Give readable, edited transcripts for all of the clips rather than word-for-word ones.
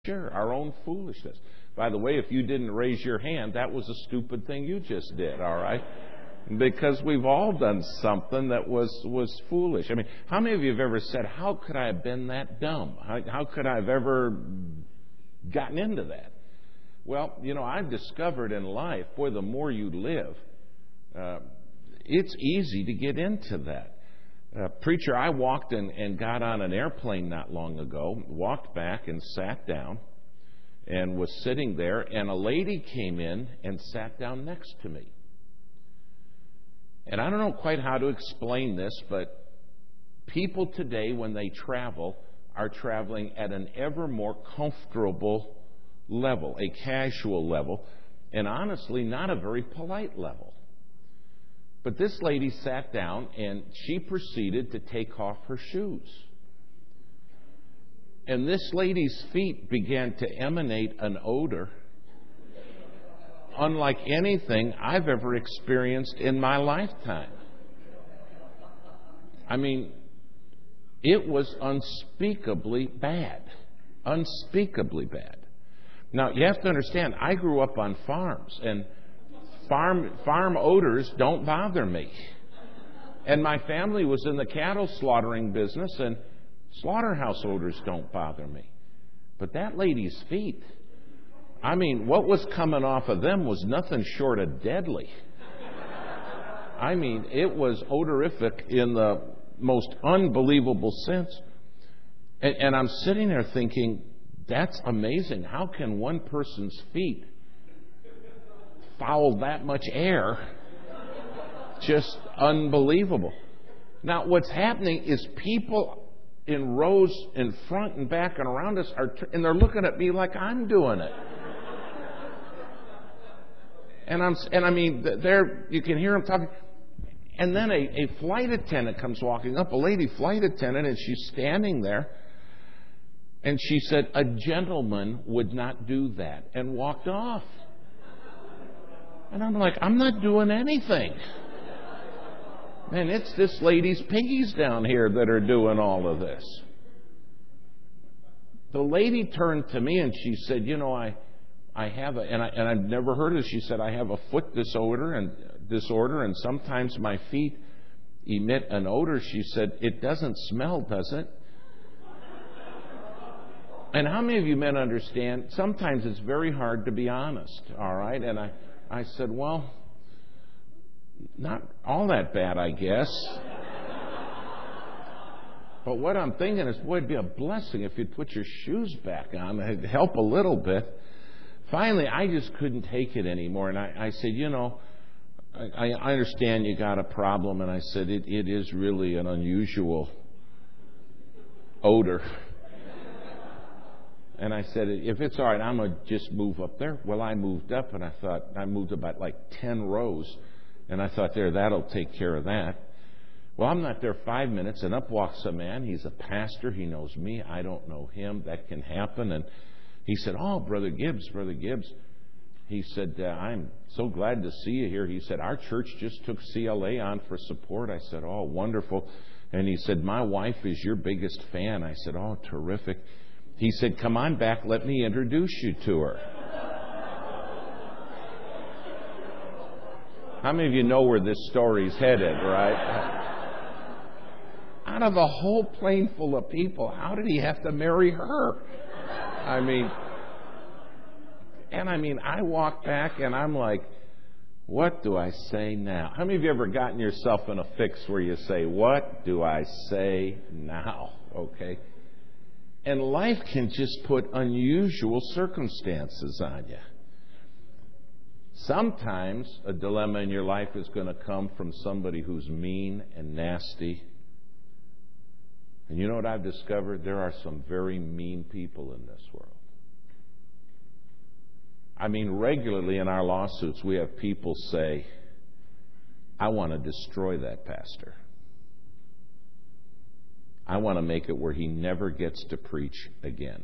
Sure, our own foolishness. By the way, if you didn't raise your hand, that was a stupid thing you just did, all right? Because we've all done something that was foolish. I mean, how many of you have ever said, how could I have been that dumb? How could I have ever gotten into that? Well, you know, I've discovered in life, boy, the more you live, it's easy to get into that. Preacher, I walked and got on an airplane not long ago, walked back and sat down and was sitting there, and a lady came in and sat down next to me. And I don't know quite how to explain this, but people today, when they travel, are traveling at an ever more comfortable level, a casual level, and honestly, not a very polite level. But this lady sat down and she proceeded to take off her shoes. And this lady's feet began to emanate an odor unlike anything I've ever experienced in my lifetime. I mean, it was unspeakably bad. Unspeakably bad. Now, you have to understand, I grew up on farms, and farm odors don't bother me. And my family was in the cattle slaughtering business, and slaughterhouse odors don't bother me. But that lady's feet, I mean, what was coming off of them was nothing short of deadly. I mean, it was odorific in the most unbelievable sense. And I'm sitting there thinking, that's amazing. How can one person's feet foul that much air? Just unbelievable. Now, what's happening is people in rows in front and back and around us and they're looking at me like I'm doing it. And I mean, there you can hear them talking. And then a flight attendant comes walking up, a lady flight attendant, and she's standing there. And she said, "A gentleman would not do that," and walked off. And I'm like, I'm not doing anything. Man, it's this lady's piggies down here that are doing all of this. The lady turned to me and she said, "You know, I have and I've never heard of it." She said, "I have a foot disorder, and sometimes my feet emit an odor." She said, "It doesn't smell, does it?" And how many of you men understand, sometimes it's very hard to be honest, all right? And I said, "Well, not all that bad, I guess." But what I'm thinking is, boy, it'd be a blessing if you'd put your shoes back on. It'd help a little bit. Finally, I just couldn't take it anymore. And I said, "You know, I understand you got a problem." And I said, it is really an unusual odor. And I said, "If it's all right, I'm going to just move up there." Well, I moved up, and I moved about like 10 rows. And I thought, that'll take care of that. Well, I'm not there 5 minutes, and up walks a man. He's a pastor. He knows me. I don't know him. That can happen. And he said, "Oh, Brother Gibbs. He said, I'm so glad to see you here." He said, "Our church just took CLA on for support." I said, "Oh, wonderful." And he said, "My wife is your biggest fan." I said, "Oh, terrific." He said, "Come on back. Let me introduce you to her." How many of you know where this story's headed, right? Out of a whole plane full of people, how did he have to marry her? I mean, I walk back and I'm like, what do I say now? How many of you ever gotten yourself in a fix where you say, what do I say now? Okay. And life can just put unusual circumstances on you. Sometimes a dilemma in your life is going to come from somebody who's mean and nasty. And you know what I've discovered? There are some very mean people in this world. I mean, regularly in our lawsuits, we have people say, "I want to destroy that pastor. I want to make it where he never gets to preach again.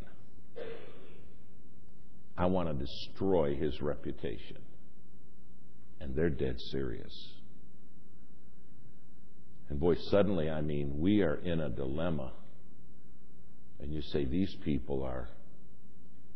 I want to destroy his reputation." And they're dead serious. And boy, suddenly, I mean, we are in a dilemma. And you say, these people are